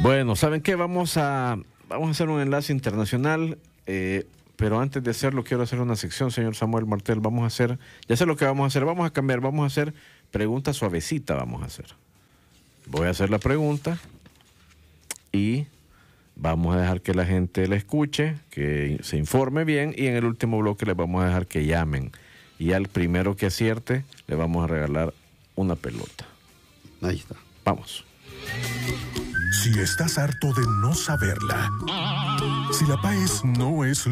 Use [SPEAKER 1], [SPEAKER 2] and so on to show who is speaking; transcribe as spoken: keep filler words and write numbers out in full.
[SPEAKER 1] Bueno, ¿saben qué? Vamos a, vamos a hacer un enlace internacional, eh, pero antes de hacerlo quiero hacer una sección, señor Samuel Martel. Vamos a hacer, ya sé lo que vamos a hacer, vamos a cambiar, vamos a hacer pregunta suavecita, vamos a hacer. Voy a hacer la pregunta y vamos a dejar que la gente la escuche, que se informe bien, y en el último bloque les vamos a dejar que llamen. Y al primero que acierte le vamos a regalar una pelota.
[SPEAKER 2] Ahí está.
[SPEAKER 1] Vamos.
[SPEAKER 3] Si estás harto de no saberla, si la P A E S no es